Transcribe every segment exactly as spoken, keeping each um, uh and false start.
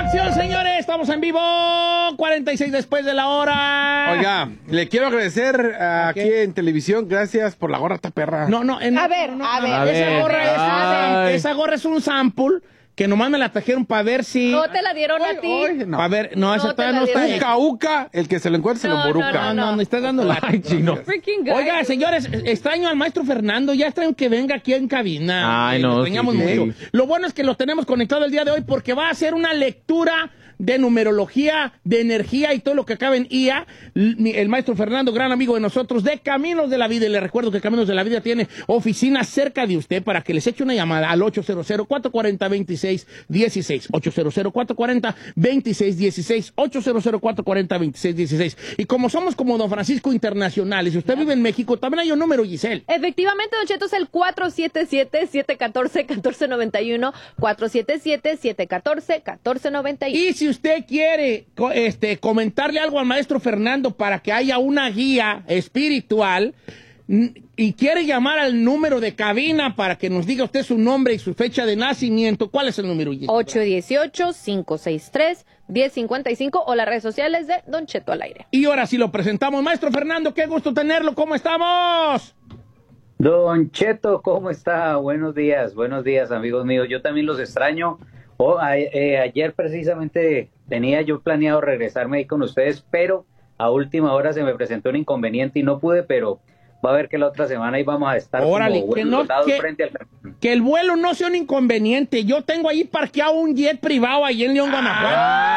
acción, señores! Estamos en vivo, cuarenta y seis después de la hora. Oiga, le quiero agradecer uh, okay. aquí en televisión, gracias por la gorra, esta perra. No, no, en, a ver, no, a no, ver. A esa, ver. Gorra es, esa gorra es un sample que nomás me la trajeron para ver si... No te la dieron oy, a ti. Oy, no. Para ver, no, esa no todavía no está. Uca, uca, el que se lo encuentre no, se lo emboruca. No, no, no, no, no estás dando la... Ay, chino. Oiga, señores, extraño al maestro Fernando, ya extraño que venga aquí en cabina. Ay, no, sí, mucho. sí. Lo bueno es que lo tenemos conectado el día de hoy porque va a hacer una lectura de numerología, de energía y todo lo que acaba en I A. El maestro Fernando, gran amigo de nosotros, de Caminos de la Vida. Y le recuerdo que Caminos de la Vida tiene oficinas cerca de usted para que les eche una llamada al ocho cero cero, cuatro cuatro cero, dos seis uno seis. ocho cero cero, cuatro cuatro cero, dos seis uno seis. ocho cero cero, cuatro cuatro cero, dos seis uno seis. Y como somos como Don Francisco Internacionales, si usted vive en México, también hay un número, Giselle. Efectivamente, Don Cheto, es el cuatro siete siete, siete uno cuatro, uno cuatro nueve uno. cuatro siete siete, siete uno cuatro, uno cuatro nueve uno. Y si usted quiere este, comentarle algo al maestro Fernando para que haya una guía espiritual y quiere llamar al número de cabina para que nos diga usted su nombre y su fecha de nacimiento, ¿cuál es el número? ocho uno ocho, cinco seis tres, uno cero cinco cinco o las redes sociales de Don Cheto al aire. Y ahora sí lo presentamos. Maestro Fernando, qué gusto tenerlo. ¿Cómo estamos? Don Cheto, ¿cómo está? Buenos días, buenos días, amigos míos. Yo también los extraño. Oh, a, eh, ayer precisamente tenía yo planeado regresarme ahí con ustedes, pero a última hora se me presentó un inconveniente y no pude, pero va a ver que la otra semana ahí vamos a estar Órale, como que, no, que, frente al... que el vuelo no sea un inconveniente. Yo tengo ahí parqueado un jet privado ahí en León, Guanajuato.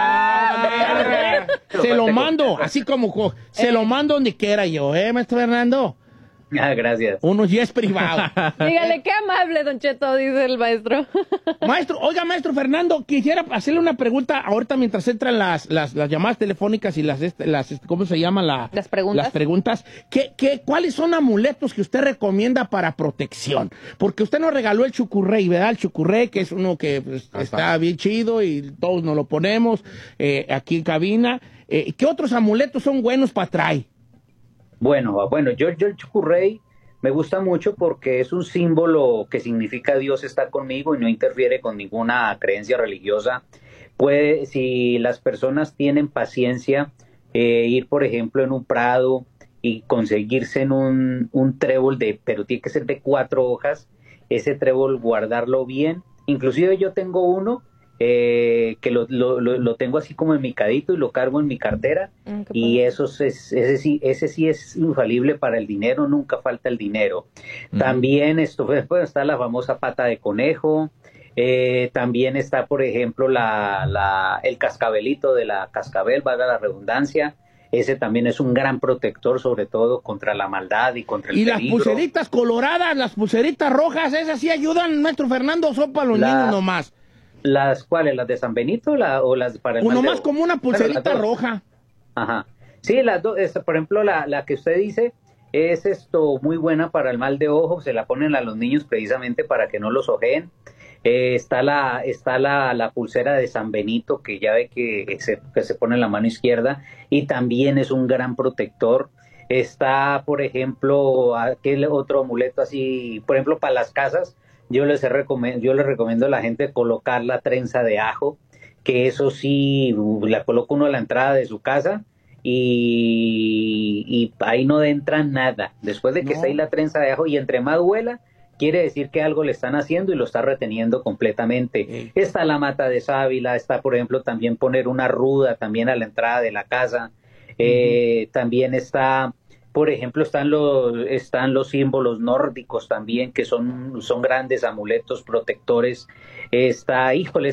Ah, se lo mando, así como se lo mando donde quiera yo, ¿eh, maestro Fernando? Ah, gracias. Unos jets privados. Dígale, qué amable, Don Cheto, dice el maestro. Maestro, oiga, maestro Fernando, quisiera hacerle una pregunta ahorita mientras entran las, las, las llamadas telefónicas y las, las ¿cómo se llama? La, las preguntas. Las preguntas. ¿Qué, qué, ¿Cuáles son amuletos que usted recomienda para protección? Porque usted nos regaló el chucurrey, ¿verdad? El chucurrey, que es uno que pues, está bien chido y todos nos lo ponemos eh, aquí en cabina. Eh, ¿Qué otros amuletos son buenos para traer? Bueno, bueno, yo, yo el chucurrey me gusta mucho porque es un símbolo que significa Dios está conmigo y no interfiere con ninguna creencia religiosa. Puede, si las personas tienen paciencia, eh, ir, por ejemplo, en un prado y conseguirse en un, un trébol, de, pero tiene que ser de cuatro hojas, ese trébol guardarlo bien. Inclusive yo tengo uno Eh, que lo, lo, lo tengo así como enmicadito y lo cargo en mi cartera mm, y eso es, ese, sí, ese sí es infalible para el dinero, nunca falta el dinero. Mm. También esto, bueno, está la famosa pata de conejo, eh, también está, por ejemplo, la, la, el cascabelito de la cascabel, valga la redundancia. Ese también es un gran protector, sobre todo contra la maldad y contra el y peligro. Y las pulseritas coloradas, las pulseritas rojas, ¿esas sí ayudan, maestro Fernando, o son para los la... niños nomás? ¿Las cuáles? ¿Las de San Benito la, o las para el Uno mal más como una pulserita bueno, roja. Ajá. Sí, las dos. Por ejemplo, la, la que usted dice es esto muy buena para el mal de ojo. Se la ponen a los niños precisamente para que no los ojeen. Eh, está la está la, la pulsera de San Benito que ya ve que se, que se pone en la mano izquierda y también es un gran protector. Está, por ejemplo, aquel otro amuleto así, por ejemplo, para las casas. Yo les, recomend, yo les recomiendo a la gente colocar la trenza de ajo, que eso sí, la coloca uno a la entrada de su casa y, y ahí no entra nada. Después de que no. está ahí la trenza de ajo y entre más huela, quiere decir que algo le están haciendo y lo está reteniendo completamente. Sí. Está la mata de sábila, está, por ejemplo, también poner una ruda también a la entrada de la casa. Uh-huh. Eh, también está... Por ejemplo, están los, están los símbolos nórdicos también, que son, son grandes amuletos protectores. Está, híjole,